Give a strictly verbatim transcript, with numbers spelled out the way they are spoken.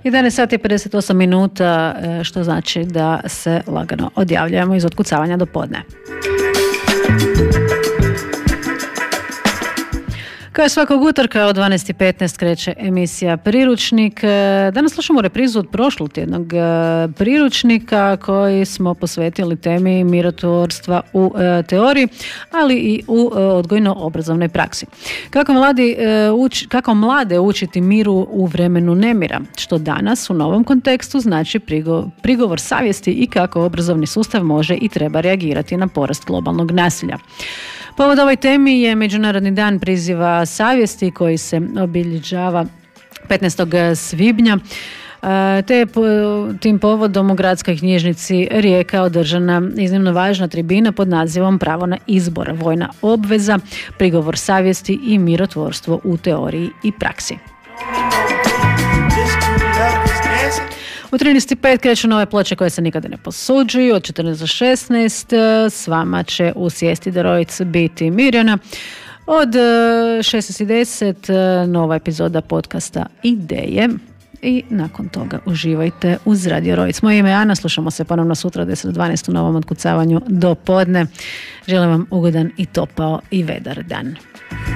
jedanaest sati i pedeset osam minuta, što znači da se lagano odjavljujemo iz otkucavanja do podne. Kao svakog utorka od dvanaest i petnaest kreće emisija Priručnik. Danas slušamo reprizu od prošlog tjednog priručnika koji smo posvetili temi mirotvorstva u teoriji, ali i u odgojno-obrazovnoj praksi. Kako, mladi, uč, kako mlade učiti miru u vremenu nemira, što danas u novom kontekstu znači prigo, prigovor savjesti i kako obrazovni sustav može i treba reagirati na porast globalnog nasilja. Povod ovoj temi je Međunarodni dan priziva savjesti koji se obilježava petnaestog svibnja. Te je tim povodom u Gradskoj knjižnici Rijeka održana iznimno važna tribina pod nazivom Pravo na izbor, vojna obveza, prigovor savjesti i mirotvorstvo u teoriji i praksi. U trinaest i pet kreću nove ploče koje se nikada ne posuđuju. Od četrnaest do šesnaest s vama će u Sjesti Dorojic biti Mirjana. Od šesnaest i deset nova epizoda podcasta Ideje. I nakon toga uživajte uz Radio Rojc. Moje ime je Ana, slušamo se ponovno sutra deset do dvanaest u novom otkucavanju do podne. Želim vam ugodan i topao i vedar dan.